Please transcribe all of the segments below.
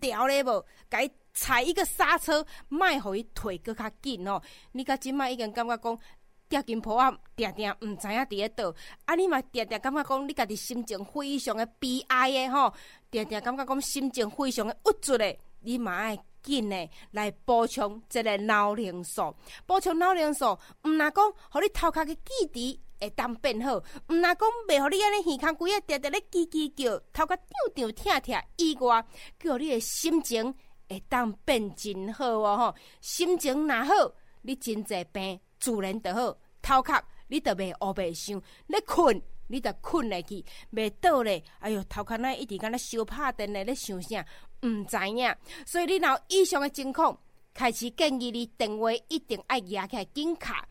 掉咧无，该踩一个刹车，莫互伊退搁较紧哦。你甲即摆已经感觉讲，跌金坡啊，定定毋知影伫咧倒，啊，你嘛定定感觉讲，你家己心情非常的悲哀的吼，定定感觉讲心情非常的郁卒的，你嘛爱紧的来补充这个脑灵素，补充脑灵素，毋若讲，互你头壳的记忆会当变好，毋若讲袂互你安尼耳孔规个定定咧叽叽叫，头壳张张疼疼以外，叫你的心情会当变真好哦吼，心情若好，你真济病自然就好，头壳你就袂乌白想，咧困你就困下去，袂倒咧，哎哟，头壳那一直敢若烧拍电咧，咧想啥，毋知影，所以你若有以上的情况，开始建议你电话一定爱举起来紧卡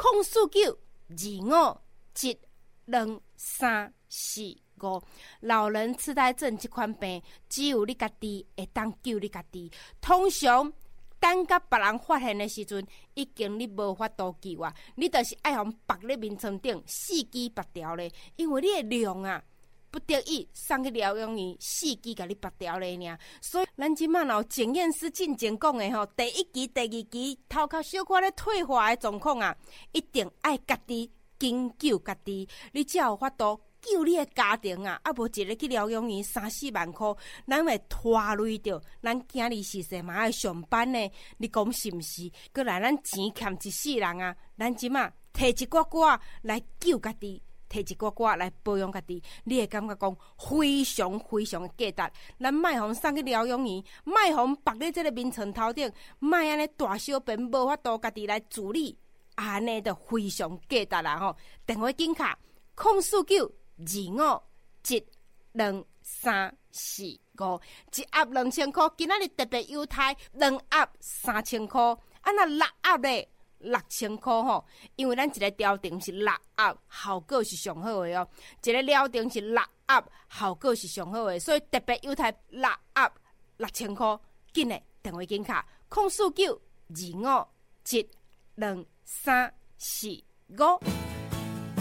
，049-25-7345。老人痴呆症这款病，只有你家己会当救你家己。通常等甲别人发现的时阵，已经你无法度救啊！你就是爱互绑咧眠床顶，四肢拔掉咧，因为你的量啊，不得已送去疗养院，四肢甲你拔掉咧尔。所以咱即满有检验师进前讲的吼，第一期、第二期头壳小可咧退化的状况啊，一定爱家己紧救家己，你才有法度救你的家庭啊！啊，无一日去疗养院3-4万块，咱会拖累着咱囝儿时势嘛爱上班呢。你讲是毋是？搁来咱钱欠一世人啊！咱即马摕一寡寡来救家己，摕一寡寡来保养家己，你会感觉讲非常非常的价值。咱莫互送去疗养院，莫互绑咧这个眠床头顶，莫安尼大小便无法度家己来处理，安尼就非常价值啦吼！电话紧卡049-25-7345，一盒2000块，今仔日特别优待2盒3000块，啊那6盒咧6000块吼，因为咱一个疗程是6盒，效果是上好的哦。一个疗程是6盒，效果是上好的，所以特别优待6盒6000块，紧嘞电话紧卡049-25-7345。